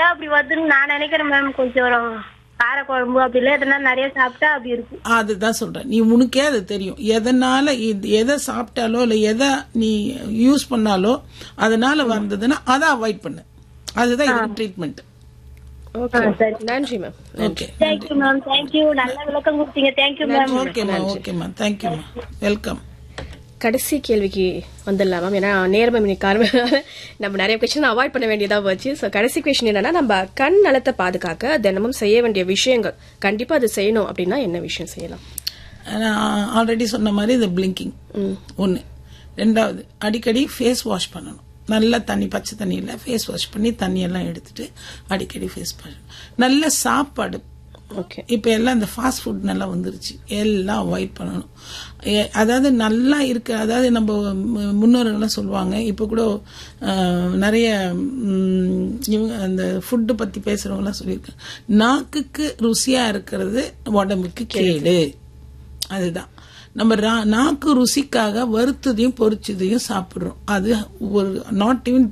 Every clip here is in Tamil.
அப்படி வருதுன்னு நான் நினைக்கிறேன் மேம். கொஞ்சம் காரக்குழம்பு அப்படி இல்ல எதனா நிறைய சாப்பிட்டா அப்படி இருக்கு. அதுதான் சொல்றேன், நீ உனக்கே அது தெரியும் எதனால எதை சாப்பிட்டாலோ இல்ல எதை நீ யூஸ் பண்ணாலோ அதனால வந்ததுன்னா அதை அவாய்ட் பண்ணு. அதுதான் ட்ரீட்மெண்ட். நன்றி ma'am. Okay, thank you ma'am. Thank you, நல்ல விளக்கம் கொடுத்தீங்க. Thank you ma'am. ஓகேம்மா, ஓகேம்மா, தேங்க்யூம்மா, வெல்கம். கடைசி கேள்விக்கு வந்துடலாம் மேம். ஏன்னா நேரமே நம்ம நிறைய கொஸ்டின் அவாய்ட் பண்ண வேண்டியதா போச்சு. ஸோ கடைசி கொஸ்டின் என்னன்னா, நம்ம கண் நலத்தை பாதுகாக்க தினமும் செய்ய வேண்டிய விஷயங்கள், கண்டிப்பா அது செய்யணும் அப்படின்னா என்ன விஷயம் செய்யலாம்? ஆல்ரெடி சொன்ன மாதிரி இந்த பிளிங்கிங் ஒன்று. ரெண்டாவது, அடிக்கடி ஃபேஸ் வாஷ் பண்ணணும். நல்ல தண்ணி, பச்சை தண்ணியில் ஃபேஸ் வாஷ் பண்ணி தண்ணியெல்லாம் எடுத்துட்டு அடிக்கடி ஃபேஸ் பண்ணணும். நல்ல சாப்பாடு. இப்ப எல்லாம் இந்த ஃபாஸ்ட் ஃபுட் நல்லா வந்துருச்சு, எல்லாம் அவாய்ட் பண்ணணும். அதாவது நல்லா இருக்கு, அதாவது நம்ம முன்னோர்கள்லாம் சொல்லுவாங்க. இப்ப கூட நிறைய அந்த ஃபுட்டு பத்தி பேசுறவங்க சொல்லியிருக்காங்க, நாக்குக்கு ருசியா இருக்கிறது உடம்புக்கு கேடு. அதுதான் நம்ம நாக்கு ருசிக்காக வறுத்ததையும் பொரிச்சதையும் சாப்பிடுறோம். அது ஒரு நாட் ஈவன்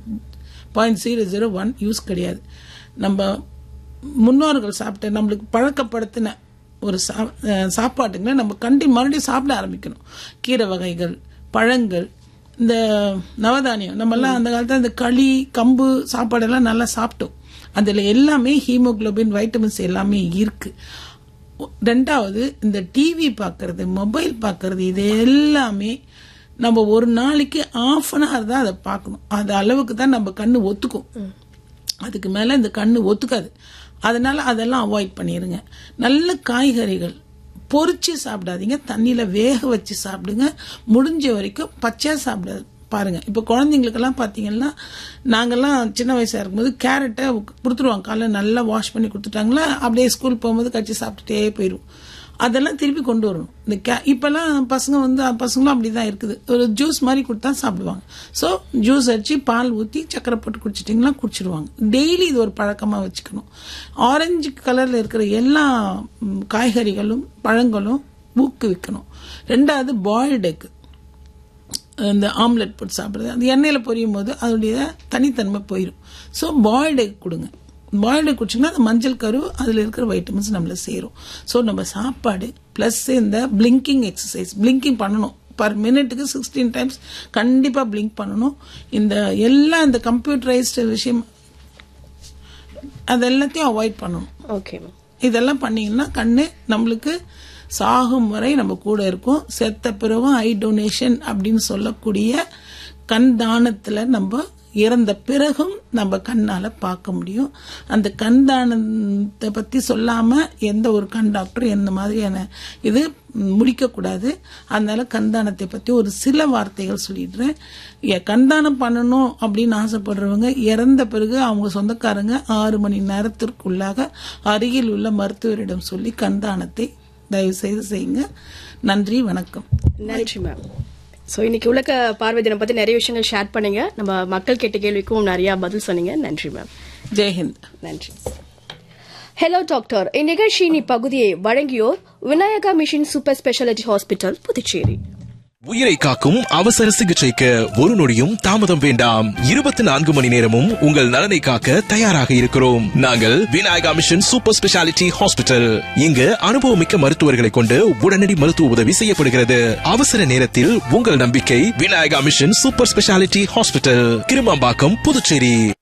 0.001 யூஸ் கிடையாது. நம்ம முன்னோர்கள் சாப்பிட்ட நம்மளுக்கு பழக்கப்படுத்தின ஒரு சாப்பாட்டுங்களை நம்ம மறுபடியும் சாப்பிட ஆரம்பிக்கணும். கீரை வகைகள், பழங்கள், இந்த நவதானியம். நம்ம எல்லாம் அந்த காலத்துல இந்த களி, கம்பு சாப்பாடெல்லாம் நல்லா சாப்பிட்டோம். அதுல எல்லாமே ஹீமோகுளோபின், வைட்டமின்ஸ் எல்லாமே இருக்கு. ரெண்டாவது, இந்த டிவி பார்க்கறது, மொபைல் பார்க்கறது, இது எல்லாமே நம்ம ஒரு நாளைக்கு 1/2 hour தான் அதை பார்க்கணும். அது அளவுக்கு தான் நம்ம கண்ணு ஒத்துக்கும். அதுக்கு மேல இந்த கண்ணு ஒத்துக்காது. அதனால அதெல்லாம் அவாய்ட் பண்ணிருங்க. நல்ல காய்கறிகள் பொரிச்சு சாப்பிடாதீங்க, தண்ணியில வேக வச்சு சாப்பிடுங்க. முடிஞ்ச வரைக்கும் பச்சையா சாப்பிடாது பாருங்க. இப்ப குழந்தைங்களுக்கெல்லாம் பாத்தீங்கன்னா, நாங்கெல்லாம் சின்ன வயசா இருக்கும்போது கேரட்டை கொடுத்துருவாங்க, காலைல நல்லா வாஷ் பண்ணி கொடுத்துட்டாங்களா அப்படியே ஸ்கூல் போகும்போது கட்சி சாப்பிட்டுட்டே போயிடும். அதெல்லாம் திருப்பி கொண்டு வரணும். இந்த இப்பெல்லாம் பசங்களும் அப்படிதான் இருக்குது. ஒரு ஜூஸ் மாதிரி கொடுத்தா சாப்பிடுவாங்க. ஸோ ஜூஸ் அடிச்சு பால் ஊற்றி சக்கரை போட்டு குடிச்சிட்டிங்கன்னா குடிச்சிடுவாங்க. டெய்லி இது ஒரு பழக்கமாக வச்சுக்கணும். ஆரஞ்சு கலர்ல இருக்கிற எல்லா காய்கறிகளும் பழங்களும் ஊக்குவிக்கணும். ரெண்டாவது, பாயில்டு எக், இந்த ஆம்லெட் போட்டு சாப்பிடுறது, அந்த எண்ணெயில் பொரியும் போது அதோடைய தனித்தன்மை போயிடும். ஸோ பாயில்டு எக் கொடுங்க. பாயில்டு குடிச்சிங்கன்னா அந்த மஞ்சள் கரு, அதில் இருக்கிற வைட்டமின்ஸ் நம்மள சேரும். ஸோ நம்ம சாப்பாடு பிளஸ் இந்த பிளிங்கிங் எக்ஸசைஸ், பிளிங்கிங் பண்ணணும். பர் மினிட்டுக்கு 16 times கண்டிப்பா பிளிங்க் பண்ணணும். இந்த எல்லாம் இந்த கம்ப்யூட்டரைஸ்டு விஷயம் அது எல்லாத்தையும் அவாய்ட் பண்ணணும். ஓகே, இதெல்லாம் பண்ணீங்கன்னா கண்ணு நம்மளுக்கு சாகும் வரை நம்ம கூட இருக்கும். செத்த பிறகும் ஐ டொனேஷன் அப்படின்னு சொல்லக்கூடிய கண் தானத்துல நம்ம இறந்த பிறகும் நம்ம கண்ணால பார்க்க முடியும். அந்த கண் தானத்தை பத்தி சொல்லாம எந்த ஒரு கண் டாக்டர் எந்த மாதிரியான இது முடிக்க கூடாது. அதனால கண்தானத்தை பத்தி ஒரு சில வார்த்தைகள் சொல்லிடுறேன். கண்தானம் பண்ணணும் அப்படின்னு ஆசைப்படுறவங்க இறந்த பிறகு அவங்க சொந்தக்காரங்க 6 மணி நேரத்திற்குள்ளாக அருகில் உள்ள மருத்துவரிடம் சொல்லி கண்தானத்தை தயவு செய்து செய்யுங்க. நன்றி, வணக்கம். நன்றி மேம். ஸோ இன்னைக்கு உலக பார்வை தினம் பத்தி நிறைய விஷயங்கள் ஷேர் பண்ணீங்க. நம்ம மக்கள் கேட்ட கேள்விக்கும் நிறைய பதில் சொன்னீங்க. நன்றி மேம். ஜெய்ஹிந்த். நன்றி. ஹலோ டாக்டர், இந்நிகழ்ச்சியின் இப்பகுதியை வழங்கியோர் Vinayaka mission super speciality hospital, Puducherry. உயிரை காக்கும் அவசர சிகிச்சைக்கு ஒரு நொடியும் தாமதம் வேண்டாம். 24 மணி நேரமும் உங்கள் நலனை காக்க தயாராக இருக்கிறோம். நாங்கள் Vinayaka mission super speciality hospital. இங்கு அனுபவமிக்க மருத்துவர்களை கொண்டு உடனடி மருத்துவ உதவி செய்யப்படுகிறது. அவசர நேரத்தில் உங்கள் நம்பிக்கை Vinayaka mission super speciality hospital, Kirumampakkam, Puducherry.